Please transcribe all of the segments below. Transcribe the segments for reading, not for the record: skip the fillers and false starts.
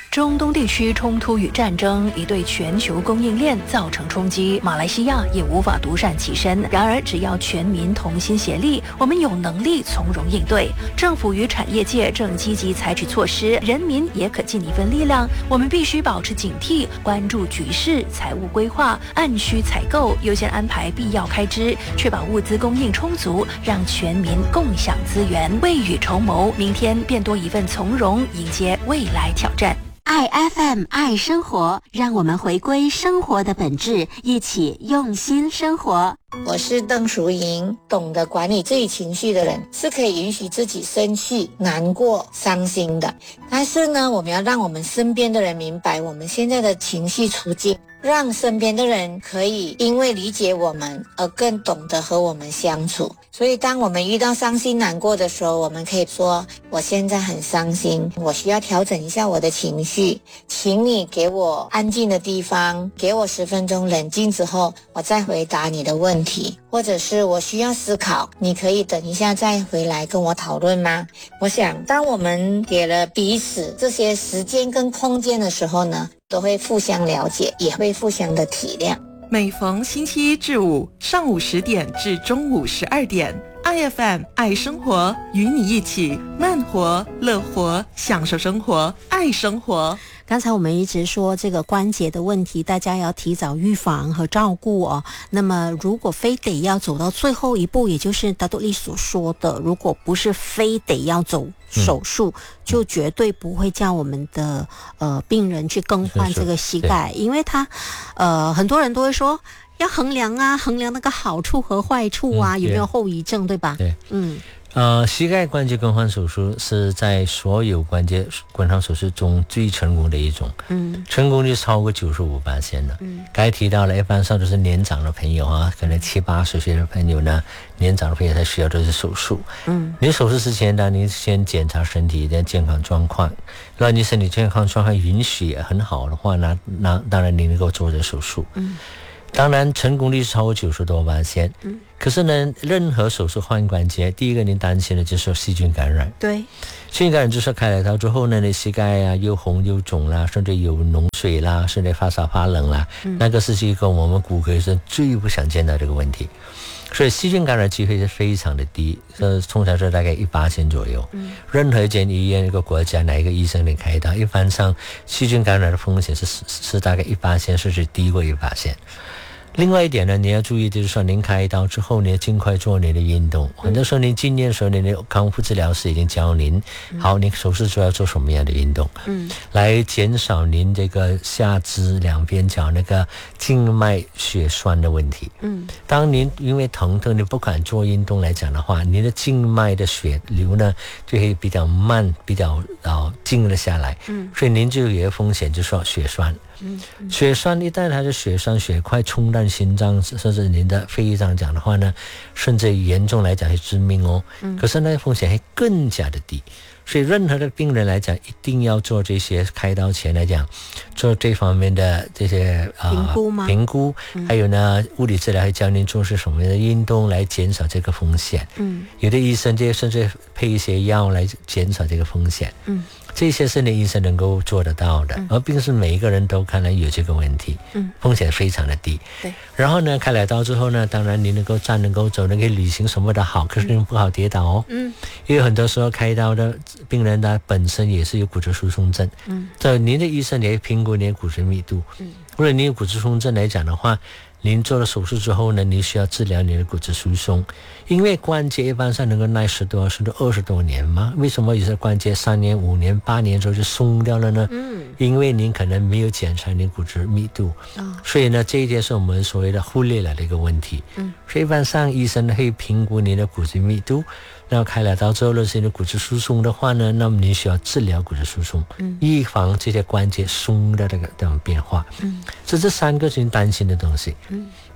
中东地区冲突与战争已对全球供应链造成冲击，马来西亚也无法独善其身。然而，只要全民同心协力，我们有能力从容应对。政府与产业界正积极采取措施，人民也可尽一份力量。我们必须保持警惕，关注局势，财务规划，按需采购，优先安排必要开支，确保物资供应充足，让全民共享资源，未雨绸缪，明天便多一份从容，迎接未来挑战。 爱 FM 爱生活，让我们回归生活的本质，一起用心生活。 我是邓淑莹，懂得管理自己情绪的人是可以允许自己生气、难过、伤心的。但是呢，我们要让我们身边的人明白我们现在的情绪处境，让身边的人可以因为理解我们而更懂得和我们相处。所以当我们遇到伤心难过的时候，我们可以说，我现在很伤心，我需要调整一下我的情绪，请你给我安静的地方，给我10分钟冷静之后，我再回答你的问题。或者是我需要思考，你可以等一下再回来跟我讨论吗？我想当我们给了彼此这些时间跟空间的时候呢，都会互相了解，也会互相的体谅。 每逢星期一至五上午10点至中午12点，IFM 爱生活，与你一起慢活、乐活，享受生活，爱生活。 刚才我们一直说这个关节的问题，大家要提早预防和照顾哦。那么如果非得要走到最后一步，也就是达多利所说的，如果不是非得要走手术，就绝对不会叫我们的病人去更换这个膝盖，因为他很多人都会说要衡量那个好处和坏处啊，有没有后遗症，对吧？ 对，膝盖关节更换手术是在所有关节更换手术中最成功的一种，成功率超过95%的。刚才提到了，一般上都是年长的朋友啊，可能70、80岁的朋友呢，年长的朋友他需要的是手术。你手术之前呢，你先检查身体的健康状况，如果你身体健康状况允许很好的话呢，那当然你能够做这手术。当然成功率是超过90多%。可是呢，任何手术换关节，第一个你担心的就是细菌感染。 对， 细菌感染就是开了刀之后呢，你膝盖啊又红又肿啦，甚至有脓水啦，甚至发烧发冷啦，那个是一个我们骨科医生最不想见到这个问题。所以细菌感染机会是非常的低，通常是大概1%左右。任何一间医院、一个国家哪一个医生能开刀，一般上细菌感染的风险是大概1%，甚至低过1%。另外一点呢，你要注意，就是说您开刀之后，你要尽快做你的运动。很多时候您进院的时候，你的康复治疗师已经教您，好，你手术之后要做什么样的运动，来减少您这个下肢两边脚那个静脉血栓的问题。当您因为疼痛你不敢做运动来讲的话，您的静脉的血流呢就会比较慢，比较静了下来。所以您就有一个风险，就是说血栓。血栓一旦它的血栓血块冲淡心脏甚至您的肺脏讲的话呢，甚至严重来讲会致命哦。可是那个风险会更加的低。所以任何的病人来讲，一定要做这些开刀前来讲做这方面的这些评估，还有呢物理治疗会教您做些什么样的运动来减少这个风险。有的医生甚至配一些药来减少这个风险。这些是你医生能够做得到的，而并不是每一个人都可能有这个问题，风险非常的低。 对。 然后呢，开了刀之后呢，当然你能够站、能够走、能够旅行什么的好，可是你不好跌倒哦。因为很多时候开刀的病人他本身也是有骨质疏松症。所以您的医生也会评估你的骨质密度。如果你有骨质疏松症来讲的话，您做了手术之后呢，你需要治疗你的骨质疏松，因为关节一般上能够耐10多甚至20多年嘛。为什么有些关节3年、5年、8年之后就松掉了呢？因为您可能没有检查你骨质密度。所以呢，这一点是我们所谓的忽略了的一个问题。所以一般上医生会评估你的骨质密度，然后开了刀之后，如果是你的骨质疏松的话呢，那么你需要治疗骨质疏松，预防这些关节松的这种变化。这3个是你担心的东西。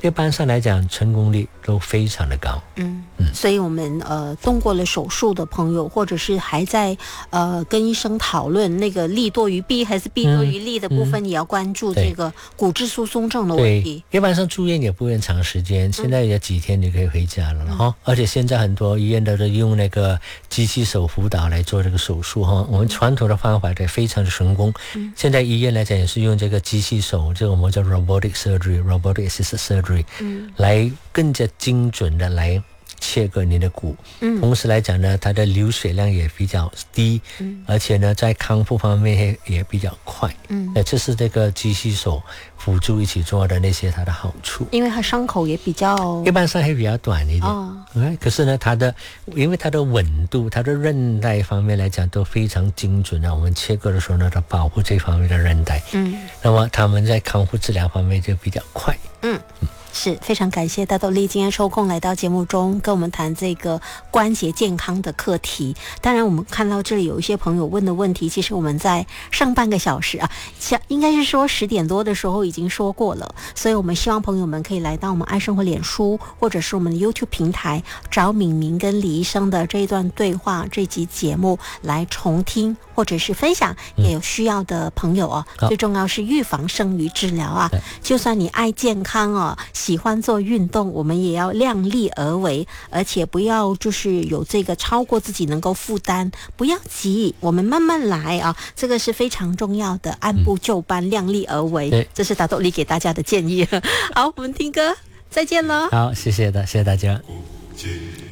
一般上来讲成功率都非常的高。 所以我们动过了手术的朋友，或者是还在跟医生讨论那个利多于弊还是弊多于利的部分，也要关注这个骨质疏松症的问题。 一般上住院也不会长时间，现在也几天就可以回家了哈。而且现在很多医院都是用那个机器手辅导来做这个手术哈。我们传统的方法也非常的成功，现在医院来讲也是用这个机器手，这个我们叫 robotic surgery、robotic assisted surgery，来更加精准的来切割你的骨，同时来讲呢，它的流血量也比较低，而且呢，在康复方面也比较快，这是这个机器手辅助一起做的那些它的好处。 因为它伤口也比较， 一般上还比较短一点，可是呢，因为它的稳度、它的韧带方面来讲都非常精准啊。我们切割的时候呢，它保护这方面的韧带，那么他们在康复治疗方面就比较快， 是非常感谢大豆莉今天抽空来到节目中跟我们谈这个关节健康的课题。当然我们看到这里有一些朋友问的问题，其实我们在上半个小时应该是说10点多的时候已经说过了，所以我们希望朋友们可以来到我们爱生活脸书或者是我们的 YouTube 平台，找敏明跟李医生的这一段对话，这集节目来重听或者是分享给有需要的朋友最重要是预防胜于治疗就算你爱健康喜欢做运动，我们也要量力而为，而且不要就是有这个超过自己能够负担，不要急，我们慢慢来这个是非常重要的，按部就班，量力而为，这是大豆莉给大家的建议。好，我们听歌，再见了。 好，谢谢大家。